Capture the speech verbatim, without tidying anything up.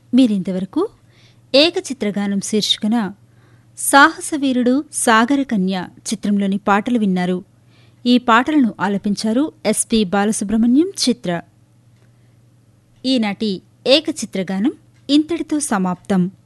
మీరింతవరకు ఏకచిత్రగానం శీర్షికన సాహసవీరుడు సాగరకన్య చిత్రంలోని పాటలు విన్నారు. ఈ పాటలను ఆలపించారు ఎస్పి బాలసుబ్రహ్మణ్యం, చిత్ర. ఈనాటి ఏకచిత్రగానం ఇంతటితో సమాప్తం.